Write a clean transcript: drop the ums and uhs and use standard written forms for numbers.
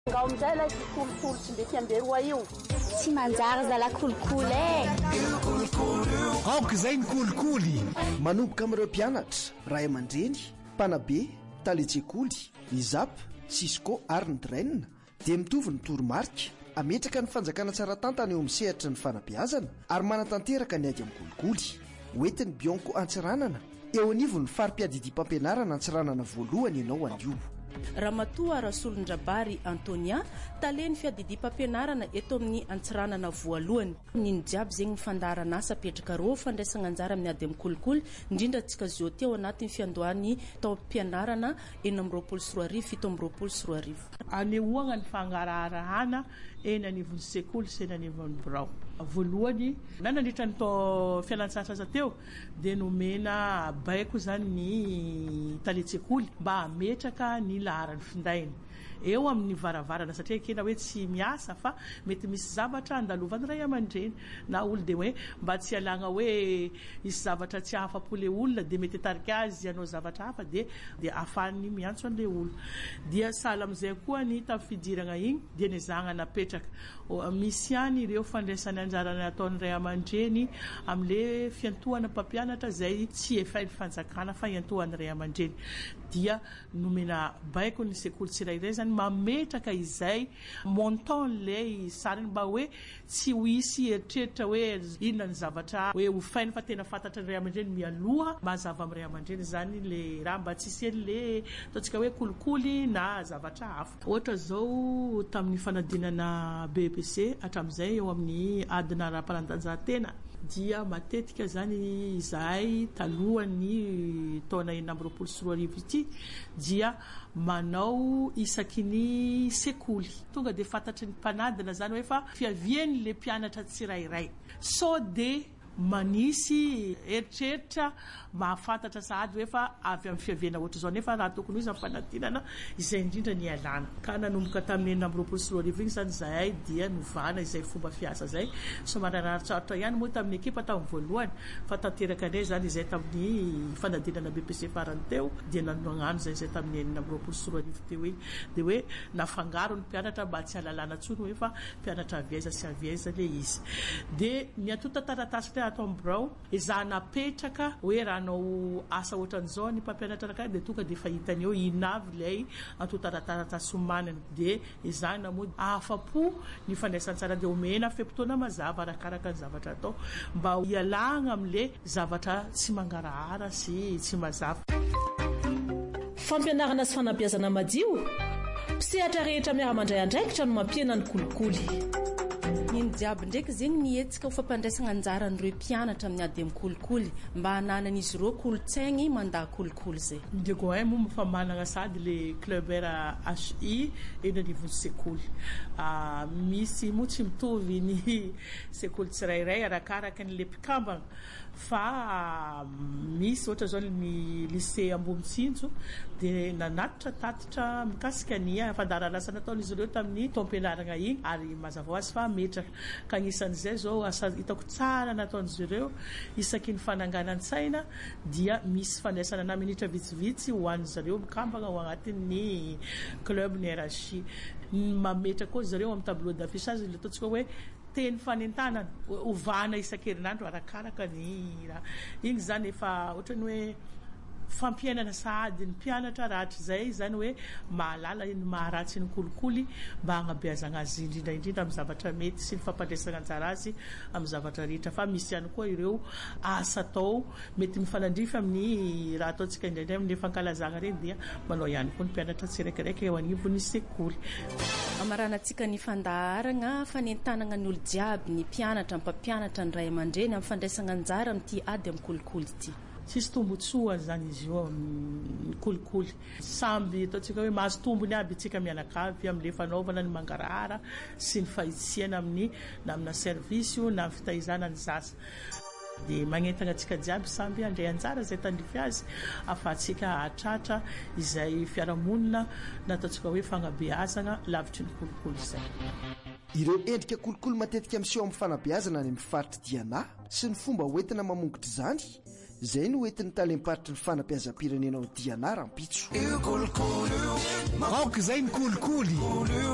Ngao amizay la kolokolo tsy mety amberoa io. Tsy manjary zala kolokolo aoka izay ny kolikoly. Manomboka amin'ireo mpianatra, ray aman-dreny, mpanabe, taletsekoly, ny ZAP, Cisco ary ny Drain dia mitovy ny toromarika, ametraka ny fanjakana tsara tantana eo amin'ny sehatra ny fanabeazana ary manatanteraka ny ady amin'ny kolikoly. Hoentiny Bionko Antsiranana, eo anivo ny fari-piadidim-pampianarana Antsiranana voalohany ianao anio. Ramatoa Rasolondrabary Antonia taleny fiadidim-pampianarana eto amin'ny Antsiranana voalohany. Nino jiaby zegny fandarana asa petraka rô fandraisana anjara amin'ny ady amin'ny kolikoly indrindra antsika zao teo anatin'ny fiandohan'ny taom-pianarana 424 anehoana ny fangaraharahana eny anivon'ny sekoly sy eny anivon'ny birao. Voalohany nanandritra ny fialan-tsasasa teo dia nomena baiko zany ny taletsekoly mba ametraka ny laharany findainy eo amin'ny varavarana satria kena hoe tsy miasa fa mety misy zavatra andalovan'ny ray aman-dreny na olo dia hoe mba tsy alagna hoe isy zavatra tsy ahafapo le olona dia mety tarika azy anao zavatra hafa dia ahafahany miantso an'le olo. Dia sala amin'izay koa ny tafidirana iny dia ny zagna napetraka misy ihany ireo fandraisany anjarana ataon'ny ray aman-dreny amin'le fiantohana mpampianatra izay tsy efainy fanjakana fa iantohan'ny ray aman-dreny dia nomena baiko ny sekoly tsirairay zany mametraka izay montant lay sariny mba hoe tsy ho isy eritreritra hoe inona ny zavatra hoe hofainy fa tena fantatra ny ray aman-dreny mialoha mazava amin'ny ray aman-dreny zany le raha mba tsy sen'le ataontsika hoe kolikoly na zavatra hafa. Ohatra zao tamin'ny fanadinana BBC hatramin'izay eo amin'ny adina ara-panatanjahantena dia matetika zany izahay talohan'ny taona 2024 ity dia manao isaky ny sekoly tonga dia fantatry ny mpanadina zany hoe fa fiaviany le mpianatra tsirairay so de manisy eritreritra mahafantatra sahady hoe fa avy amin'ny fiaviana ohatra zao nefa raha tokony izy amin'ny fanadinana izay indrindra ny alana ka nanomboka tamin'ny 2024 igny zany zahay dia novana izay fomba fiasa zay somary raritsarotra ihany moa tamin'ny ekipa tamin'ny voalohany fa tanteraka indray zany izay tamin'ny fanadinana BBC farany teo dia nanognano zay tamin'ny 2024 teo igny dia hoe nafangaro ny mpianatra mba tsy halalana tsony hoe fa mpianatra aviaiza sy aviaiza le izy dia ny atota taratasy atao birao iza napetraka hoe raha anao asa ohatran'izao ny mpampianatra raka dia tonga dia fahitany eo inavy lay atotaratasy homanina dia izany moa ahafapo ny fandraisan-tsara dia omena fe-potoana mazava arakaraka ny zavatra atao mba hialagna amin'le zavatra tsy mangarahara sy tsy mazava. Fampianarana sy fanabeazana madio mpisehatra rehetra miara-mandray andraikitra no mampiena ny kolikoly. Nino jiaby ndraiky zegny nietsika ho fampandraisana anjara an'ireo mpianatra amin'ny ady amin'ny kolikoly mba hananan'izy ireo kolotsaigny mandaa kolikoly zay. Ndiko hay moa fa manana sady le club RHI eny anivon'ny sekoly misy moa tsy mitovy ny sekoly tsirairay arakaraka ny le mpikambana fa misy ohatra zao ny lycée Ambomitsinjo dia nanatitra tatitra mikasika ny fandarana nataon'izy ireo tamin'ny taom-pianarana iny ary mazava ho azy fa metraka ka anisan'izay zao asa hitako tsara nataon'izy ireo isaky ny fananganan-tsaina dia misy fandraisana na minitra vitsivitsy ho an'izy ireo mikambana ao agnatin'ny club ny RHI mametraka koa zareo amin'ny tableau d'affichage le ataontsika hoe teny fanentanana ovana isan-kerinandro arakaraka ny raha igny zany efa ohatrany hoe fampiainana sahady ny mpianatra rahatry zay zany hoe mahalala ny maharatsy ny kolikoly mba hagnabeazana azy indrindra amin'ny zavatra mety sy ny fampandraisana anjara azy amin'ny zavatra rehetra fa misy ihany koa ireo asa atao mety mifanandrify amin'ny raha ataontsika indraindray amin'ny fankalazana reny dia manao ihany koa ny mpianatra tsiraikiraiky eo anivon'ny sekoly. Amaranantsika ny fandaharana fanentanana ny olo jiaby ny mpianatra ny mpampianatra ny ray aman-dreny amin'ny fandraisana anjara amin'ity ady amin'ny kolikoly ity. Tsisy tombotsoa zany izy io amin'ny kolikoly samby ataontsika hoe mahazo tombony aby itsika mianakavy amin'le fanaovana ny mangarahara sy ny fahitsiana amin'ny na amina servisy na amin'ny fitaizana ny zasa dia magnentana antsika jiaby samby handray anjara izay tandrify azy afahantsika hahatratra izay fiarahamonina na ataontsika hoe fanabeazana lavitry ny kolikoly izay. Ireo endrika kolikoly matetika miseho amin'ny fanabeazana ny amin'ny faritry Diana sy ny fomba hoentina mamongitra izany izay no hoentin'ny talem-paritry ny fanabeazam-pirenena ao Diana Rampitso. Aoka izay ny kolikoly.